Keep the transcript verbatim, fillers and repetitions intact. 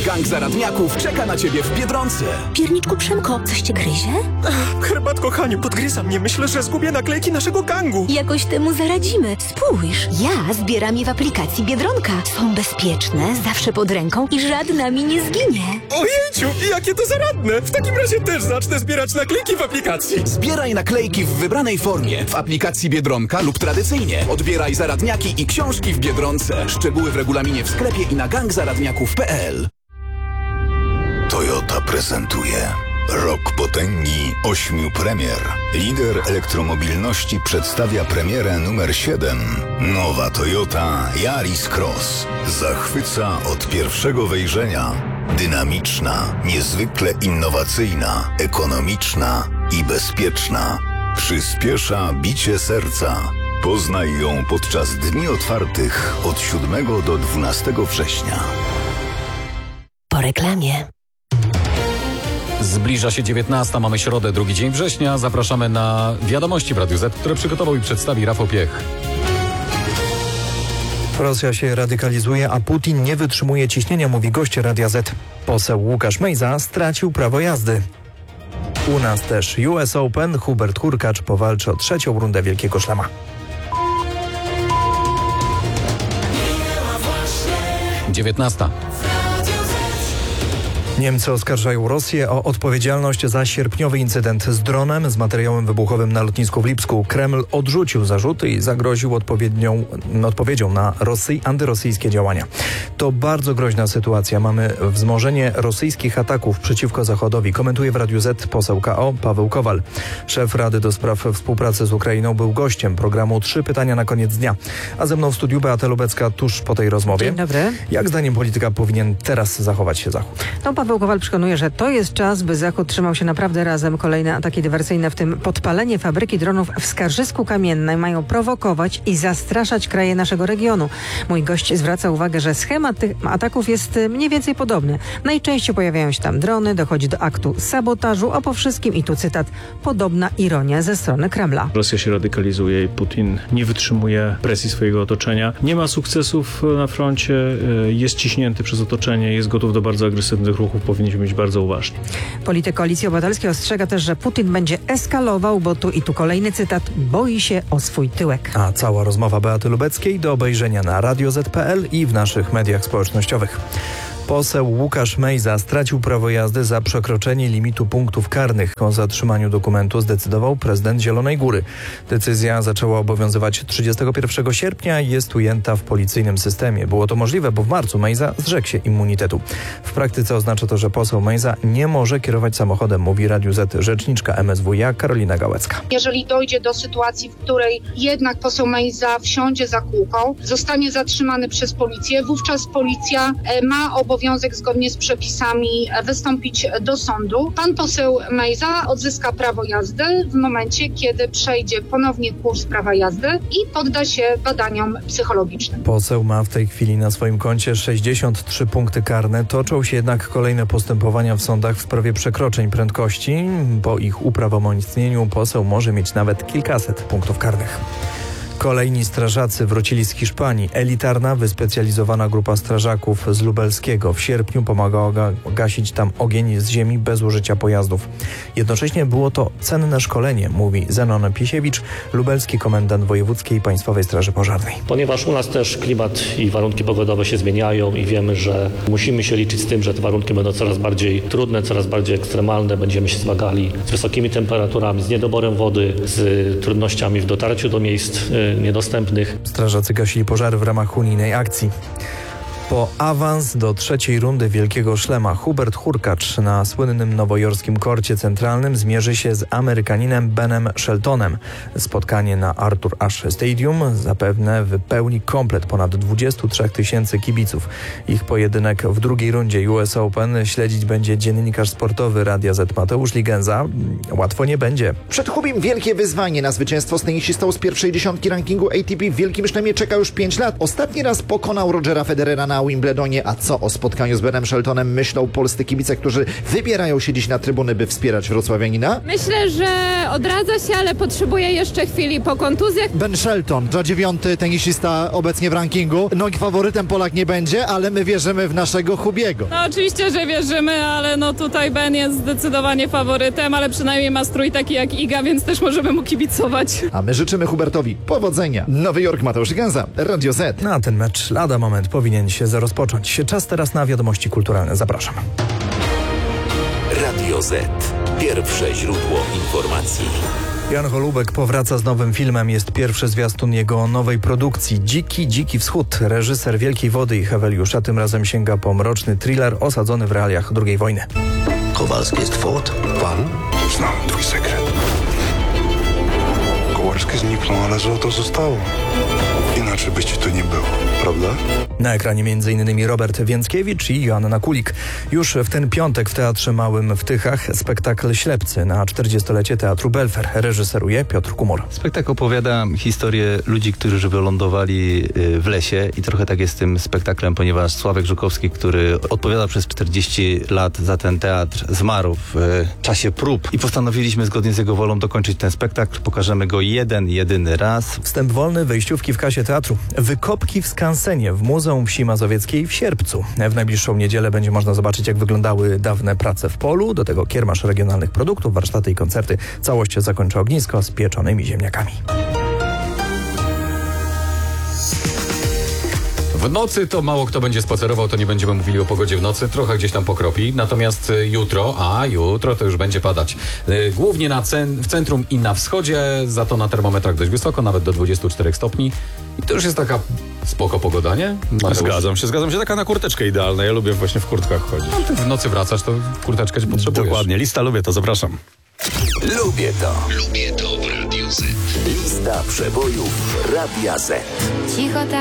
Gang zaradniaków czeka na ciebie w Biedronce. Pierniczku Przemko, coś cię gryzie? Herbatko Haniu, podgryza mnie. Myślę, że zgubię naklejki naszego gangu. Jakoś temu zaradzimy. Spójrz, ja zbieram je w aplikacji Biedronka. Są bezpieczne, zawsze pod ręką i żadna mi nie zginie. Ojejciu, jakie to zaradne. W takim razie też zacznę zbierać naklejki w aplikacji. Zbieraj naklejki w wybranej formie w aplikacji Biedronka lub tradycyjnie. Odbieraj zaradniaki i książki w Biedronce. Szczegóły w regulaminie w sklepie i na gang zaradniaków kropka p l. Toyota prezentuje Rok potęgi ośmiu premier. Lider elektromobilności przedstawia premierę numer siedem. Nowa Toyota Yaris Cross. Zachwyca od pierwszego wejrzenia. Dynamiczna, niezwykle innowacyjna, ekonomiczna i bezpieczna. Przyspiesza bicie serca. Poznaj ją podczas dni otwartych od siódmego do dwunastego września. Po reklamie. Zbliża się dziewiętnasta, mamy środę, drugi dzień września. Zapraszamy na wiadomości w Radiu Z, które przygotował i przedstawi Rafał Piech. Rosja się radykalizuje, a Putin nie wytrzymuje ciśnienia, mówi gość Radia Z. Poseł Łukasz Mejza stracił prawo jazdy. U nas też U S Open. Hubert Hurkacz powalczy o trzecią rundę Wielkiego Szlema. dziewiętnasta. Niemcy oskarżają Rosję o odpowiedzialność za sierpniowy incydent z dronem z materiałem wybuchowym na lotnisku w Lipsku. Kreml odrzucił zarzuty i zagroził odpowiednią, odpowiedzią na Rosji, antyrosyjskie działania. To bardzo groźna sytuacja. Mamy wzmożenie rosyjskich ataków przeciwko Zachodowi. Komentuje w Radiu Z poseł K O Paweł Kowal. Szef Rady do Spraw Współpracy z Ukrainą był gościem programu Trzy pytania na koniec dnia. A ze mną w studiu Beata Lubecka tuż po tej rozmowie. Dzień dobry. Jak zdaniem polityka powinien teraz zachować się Zachód? No, Paweł Kowal przekonuje, że to jest czas, by Zachód trzymał się naprawdę razem. Kolejne ataki dywersyjne, w tym podpalenie fabryki dronów w Skarżysku Kamiennej, mają prowokować i zastraszać kraje naszego regionu. Mój gość zwraca uwagę, że schemat tych ataków jest mniej więcej podobny. Najczęściej pojawiają się tam drony, dochodzi do aktu sabotażu, a po wszystkim, i tu cytat, podobna ironia ze strony Kremla. Rosja się radykalizuje i Putin nie wytrzymuje presji swojego otoczenia. Nie ma sukcesów na froncie, jest ciśnięty przez otoczenie, jest gotów do bardzo agresywnych ruchów. Powinniśmy być bardzo uważni. Polityk Koalicji Obywatelskiej ostrzega też, że Putin będzie eskalował, bo tu i tu kolejny cytat, boi się o swój tyłek. A cała rozmowa Beaty Lubeckiej do obejrzenia na radio zet kropka p l i w naszych mediach społecznościowych. Poseł Łukasz Mejza stracił prawo jazdy za przekroczenie limitu punktów karnych. O zatrzymaniu dokumentu zdecydował prezydent Zielonej Góry. Decyzja zaczęła obowiązywać trzydziestego pierwszego sierpnia i jest ujęta w policyjnym systemie. Było to możliwe, bo w marcu Mejza zrzekł się immunitetu. W praktyce oznacza to, że poseł Mejza nie może kierować samochodem, mówi Radiu Z rzeczniczka M S W iA Karolina Gałecka. Jeżeli dojdzie do sytuacji, w której jednak poseł Mejza wsiądzie za kółką, zostanie zatrzymany przez policję, wówczas policja ma obowiązek obowiązek zgodnie z przepisami wystąpić do sądu. Pan poseł Mejza odzyska prawo jazdy w momencie, kiedy przejdzie ponownie kurs prawa jazdy i podda się badaniom psychologicznym. Poseł ma w tej chwili na swoim koncie sześćdziesiąt trzy punkty karne. Toczą się jednak kolejne postępowania w sądach w sprawie przekroczeń prędkości. Po ich uprawomocnieniu poseł może mieć nawet kilkaset punktów karnych. Kolejni strażacy wrócili z Hiszpanii. Elitarna, wyspecjalizowana grupa strażaków z Lubelskiego w sierpniu pomagała gasić tam ogień z ziemi bez użycia pojazdów. Jednocześnie było to cenne szkolenie, mówi Zenon Piesiewicz, lubelski komendant Wojewódzkiej Państwowej Straży Pożarnej. Ponieważ u nas też klimat i warunki pogodowe się zmieniają i wiemy, że musimy się liczyć z tym, że te warunki będą coraz bardziej trudne, coraz bardziej ekstremalne. Będziemy się zmagali z wysokimi temperaturami, z niedoborem wody, z trudnościami w dotarciu do miejsc niedostępnych. Strażacy gasili pożary w ramach unijnej akcji. Po awans do trzeciej rundy Wielkiego Szlema Hubert Hurkacz na słynnym nowojorskim korcie centralnym zmierzy się z Amerykaninem Benem Sheltonem. Spotkanie na Arthur Ashe Stadium zapewne wypełni komplet ponad dwudziestu trzech tysięcy kibiców. Ich pojedynek w drugiej rundzie U S Open śledzić będzie dziennikarz sportowy Radia Z Mateusz Ligenza. Łatwo nie będzie. Przed Hubim wielkie wyzwanie. Na zwycięstwo z tenisistą z pierwszej dziesiątki rankingu A T P w Wielkim Szlemie czeka już pięć lat. Ostatni raz pokonał Rogera Federera na na Wimbledonie. A co o spotkaniu z Benem Sheltonem myślą polscy kibice, którzy wybierają się dziś na trybuny, by wspierać wrocławianina? Myślę, że odradza się, ale potrzebuje jeszcze chwili po kontuzjach. Ben Shelton, za dziewiąty tenisista obecnie w rankingu. No i faworytem Polak nie będzie, ale my wierzymy w naszego Hubiego. No oczywiście, że wierzymy, ale no tutaj Ben jest zdecydowanie faworytem, ale przynajmniej ma strój taki jak Iga, więc też możemy mu kibicować. A my życzymy Hubertowi powodzenia. Nowy Jork, Mateusz Gęza, Radio Z. Na ten mecz lada moment powinien się rozpocząć. Czas teraz na wiadomości kulturalne. Zapraszam. Radio Z. Pierwsze źródło informacji. Jan Holubek powraca z nowym filmem. Jest pierwszy zwiastun jego nowej produkcji Dziki, Dziki Wschód. Reżyser Wielkiej Wody i Heweliusza tym razem sięga po mroczny thriller osadzony w realiach drugiej wojny. Kowalski jest fort. Pan? Znam twój sekret. Kowalski zniknął, ale złoto zostało. Inaczej by ci tu nie było, prawda? Na ekranie między innymi Robert Więckiewicz i Joanna Kulik. Już w ten piątek w Teatrze Małym w Tychach spektakl Ślepcy na czterdziestolecie Teatru Belfer. Reżyseruje Piotr Kumor. Spektakl opowiada historię ludzi, którzy wylądowali w lesie i trochę tak jest z tym spektaklem, ponieważ Sławek Żukowski, który odpowiada przez czterdzieści lat za ten teatr, zmarł w czasie prób i postanowiliśmy zgodnie z jego wolą dokończyć ten spektakl. Pokażemy go jeden, jedyny raz. Wstęp wolny, wejściówki w kasie teatru. Wykopki w skansenie w Muzeum Wsi Mazowieckiej w Sierpcu. W najbliższą niedzielę będzie można zobaczyć, jak wyglądały dawne prace w polu, do tego kiermasz regionalnych produktów, warsztaty i koncerty. Całość zakończy ognisko z pieczonymi ziemniakami. W nocy to mało kto będzie spacerował, to nie będziemy mówili o pogodzie w nocy, trochę gdzieś tam pokropi. Natomiast jutro, a jutro to już będzie padać. Głównie na cen, w centrum i na wschodzie, za to na termometrach dość wysoko, nawet do dwudziestu czterech stopni. I to już jest taka spoko pogoda, nie? Mateusz? Zgadzam się, zgadzam się. Taka na kurteczkę idealna. Ja lubię właśnie w kurtkach chodzić. No, ty w nocy wracasz, to kurteczkę potrzebujesz. Dokładnie. Lista lubię to, zapraszam. Lubię to. Lubię to w Radiu Z. Lista przebojów Radia Z. Cicho